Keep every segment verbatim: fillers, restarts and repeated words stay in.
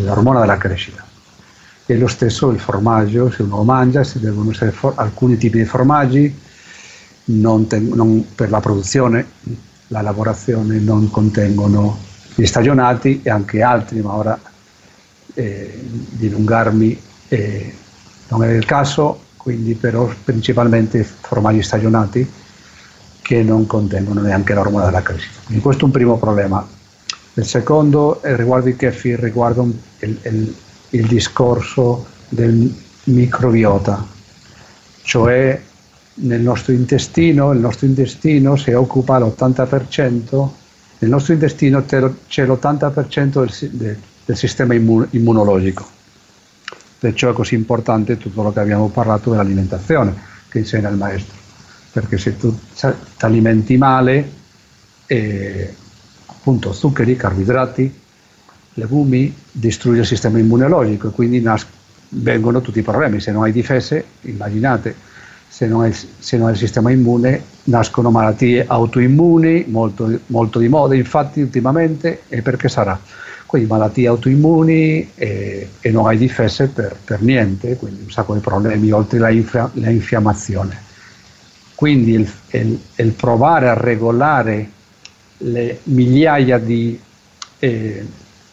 l'ormone della crescita. E lo stesso il formaggio, se uno lo mangia, si devono usare for- alcuni tipi di formaggi non ten- non per la produzione, la lavorazione non contengono gli stagionati e anche altri, ma ora eh, dilungarmi eh, non è il caso, quindi però principalmente formaggi stagionati che non contengono neanche l'ormone della crescita. Quindi questo è un primo problema. Il secondo eh, riguardo il kefir, riguarda un, il, il, il discorso del microbiota, cioè nel nostro intestino, il nostro intestino si occupa l'ottanta per cento, nel nostro intestino c'è l'ottanta per cento del, del, del sistema immun, immunologico, perciò è così importante tutto quello che abbiamo parlato dell'alimentazione che insegna il maestro, perché se tu ti alimenti male, eh, appunto zuccheri, carboidrati, legumi, distrugge il sistema immunologico e quindi nas- vengono tutti i problemi. Se non hai difese, immaginate, se non hai, se non hai il sistema immune, nascono malattie autoimmuni, molto, molto di moda infatti ultimamente, e perché sarà? Quindi malattie autoimmuni e, e non hai difese per, per niente, quindi un sacco di problemi oltre la, infra, la infiammazione. Quindi il, il, il provare a regolare le migliaia di eh,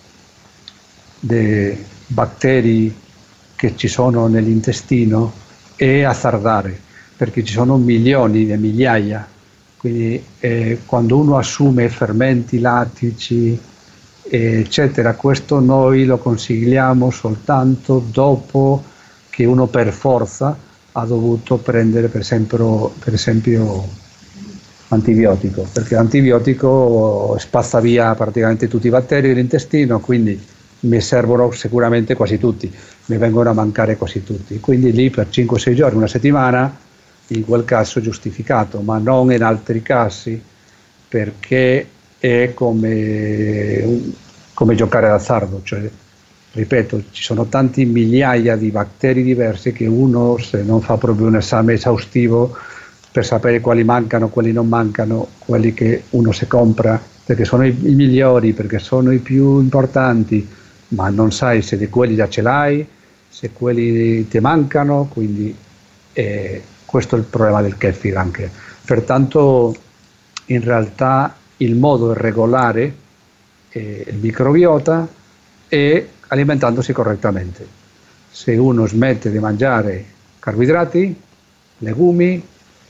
de batteri che ci sono nell'intestino è azzardare, perché ci sono milioni e migliaia, quindi eh, quando uno assume fermenti lattici eccetera, questo noi lo consigliamo soltanto dopo che uno per forza ha dovuto prendere per esempio, per esempio antibiotico, perché l'antibiotico spazza via praticamente tutti i batteri dell'intestino, quindi mi servono sicuramente quasi tutti, mi vengono a mancare quasi tutti, quindi lì per cinque sei giorni, una settimana, in quel caso è giustificato, ma non in altri casi, perché è come, come giocare d'azzardo, cioè, ripeto, ci sono tanti migliaia di batteri diversi che uno, se non fa proprio un esame esaustivo per sapere quali mancano, quali non mancano, quelli che uno si compra, perché sono i, i migliori, perché sono i più importanti, ma non sai se di quelli già ce l'hai, se quelli ti mancano, quindi eh, questo è il problema del kefir anche. Pertanto in realtà il modo è regolare eh, il microbiota e alimentandosi correttamente. Se uno smette di mangiare carboidrati, legumi,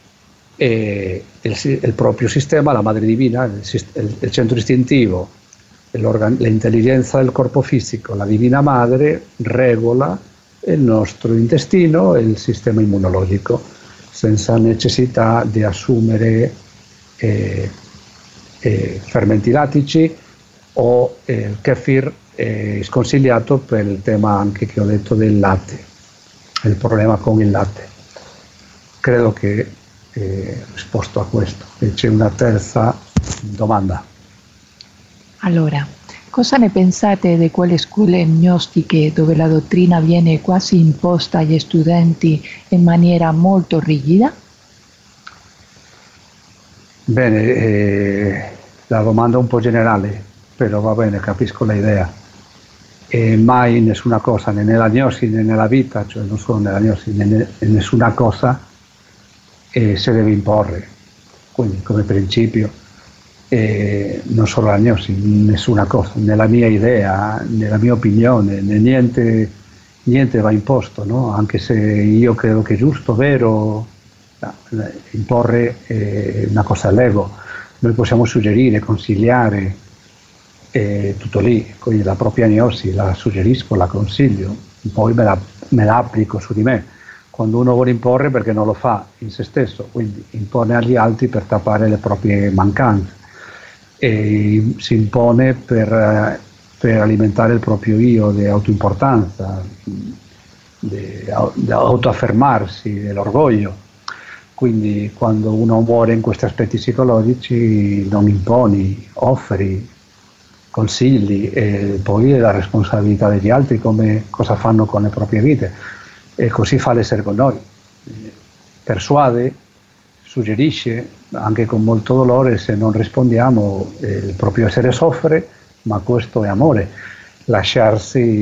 e il, il proprio sistema, la madre divina, il, il, il centro istintivo, l'intelligenza del corpo fisico, la divina madre regola il nostro intestino e il sistema immunologico senza necessità di assumere eh, eh, fermenti lattici o eh, il kefir è sconsigliato per il tema anche che ho detto del latte, il problema con il latte. Credo che eh, risposto a questo. E c'è una terza domanda. Allora, cosa ne pensate di quelle scuole gnostiche dove la dottrina viene quasi imposta agli studenti in maniera molto rigida? Bene, eh, la domanda è un po' generale, però va bene, capisco l'idea. E mai nessuna cosa, né nella gnosi né nella vita, cioè non solo nella gnosi, né in nessuna cosa eh, si deve imporre. Quindi come principio, eh, non solo la gnosi, nessuna cosa, nella mia idea, nella mia opinione, né niente, niente va imposto, no? Anche se io credo che è giusto, vero, no, imporre è una cosa all'ego. Noi possiamo suggerire, consigliare, è tutto lì, quindi la propria gnosi la suggerisco, la consiglio, poi me la, me la applico su di me. Quando uno vuole imporre perché non lo fa in se stesso, quindi impone agli altri per tappare le proprie mancanze e si impone per, per alimentare il proprio io di autoimportanza, di, di autoaffermarsi, dell'orgoglio. Quindi quando uno muore in questi aspetti psicologici non imponi, offri, consigli e poi è la responsabilità degli altri come cosa fanno con le proprie vite, e così fa l'essere con noi, persuade, suggerisce anche con molto dolore. Se non rispondiamo eh, il proprio essere soffre, ma questo è amore, lasciarsi